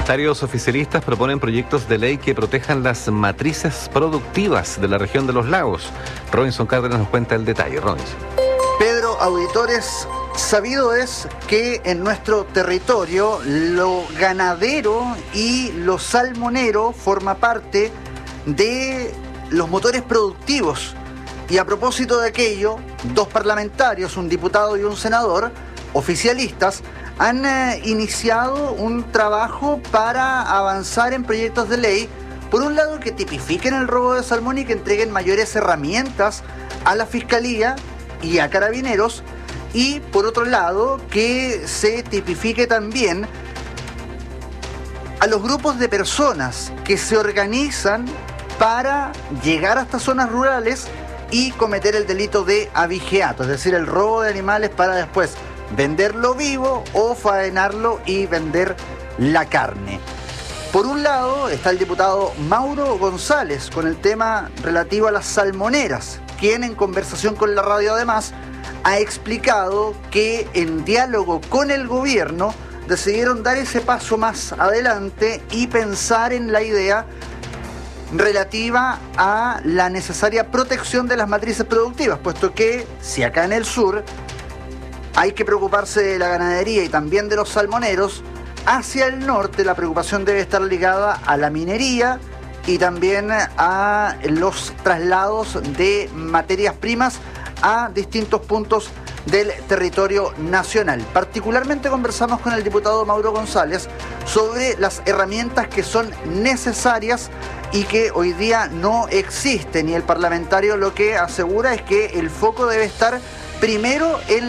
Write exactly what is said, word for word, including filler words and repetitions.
Parlamentarios oficialistas proponen proyectos de ley que protejan las matrices productivas de la región de los lagos. Robinson Cárdenas nos cuenta el detalle. Robinson. Pedro, auditores, sabido es que en nuestro territorio lo ganadero y lo salmonero forma parte de los motores productivos. Y a propósito de aquello, dos parlamentarios, un diputado y un senador, oficialistas, han eh, iniciado un trabajo para avanzar en proyectos de ley, por un lado que tipifiquen el robo de salmón y que entreguen mayores herramientas a la Fiscalía y a Carabineros, y por otro lado que se tipifique también a los grupos de personas que se organizan para llegar hasta zonas rurales y cometer el delito de abigeato, es decir, el robo de animales para después venderlo vivo o faenarlo y vender la carne. Por un lado está el diputado Mauro González con el tema relativo a las salmoneras, quien en conversación con la radio además ha explicado que en diálogo con el gobierno decidieron dar ese paso más adelante y pensar en la idea relativa a la necesaria protección de las matrices productivas, puesto que si acá en el sur hay que preocuparse de la ganadería y también de los salmoneros, hacia el norte la preocupación debe estar ligada a la minería y también a los traslados de materias primas a distintos puntos del territorio nacional. Particularmente conversamos con el diputado Mauro González sobre las herramientas que son necesarias y que hoy día no existen, y el parlamentario lo que asegura es que el foco debe estar primero en